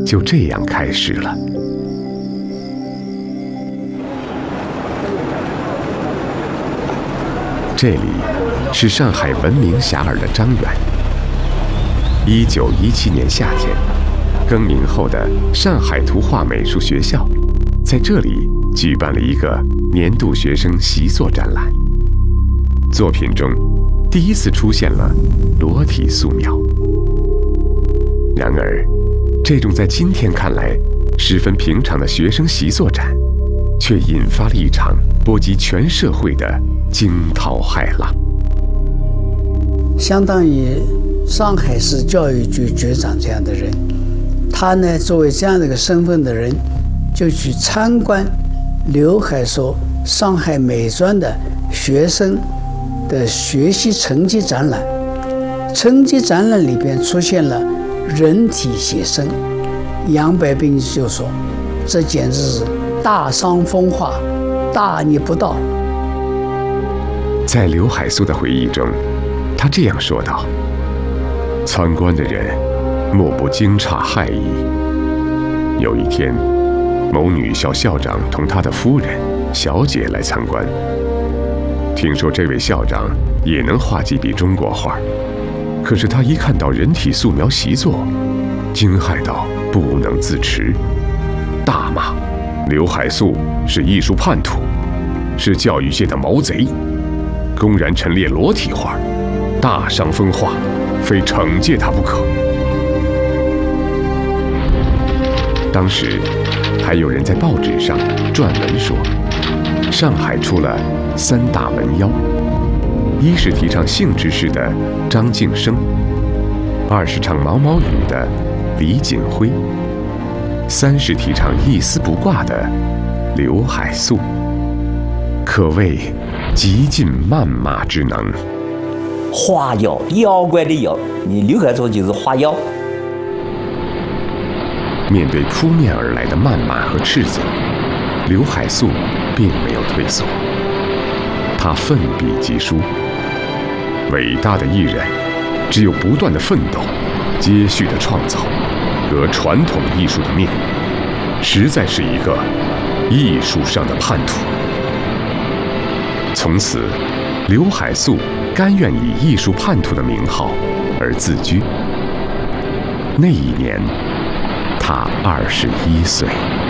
就这样开始了。这里是上海闻名遐迩的张园。1917年夏天，更名后的上海图画美术学校在这里举办了一个年度学生习作展览。作品中第一次出现了裸体素描。然而，这种在今天看来十分平常的学生习作展，却引发了一场波及全社会的惊涛骇浪。 相当于上海市教育局局长这样的人，他呢作为这样的一个身份的人，就去参观刘海粟上海美专的学生的学习成绩展览。成绩展览里边出现了人体写生，杨白冰就说：“这简直是大伤风化，大逆不道。” 在刘海粟的回忆中，他这样说道：“参观的人莫不惊诧骇异。有一天，某女校校长同他的夫人、小姐来参观，听说这位校长也能画几笔中国画，可是他一看到人体素描习作，惊骇到不能自持，大骂刘海粟是艺术叛徒，是教育界的毛贼，公然陈列裸体画，大伤风化，非惩戒他不可。”当时还有人在报纸上撰文说，上海出了3大文妖，一是提倡性知识的张敬生，二是唱毛毛雨的李锦辉，三是提倡一丝不挂的刘海粟，可谓极尽谩骂之能。 花妖，妖怪的妖，你刘海粟就是花妖。 面对扑面而来的谩骂和斥责，刘海粟并没有退缩，他奋笔疾书。伟大的艺人，只有不断的奋斗，接续的创造，革传统艺术的面，实在是一个艺术上的叛徒。从此，刘海粟甘愿以艺术叛徒的名号而自居。那一年，他21岁。